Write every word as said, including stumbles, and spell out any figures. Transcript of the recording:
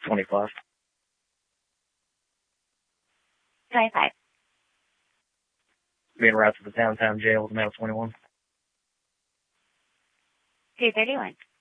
twenty-five. twenty-five. Being routed to the downtown jail with a male twenty-one. two thirty-one.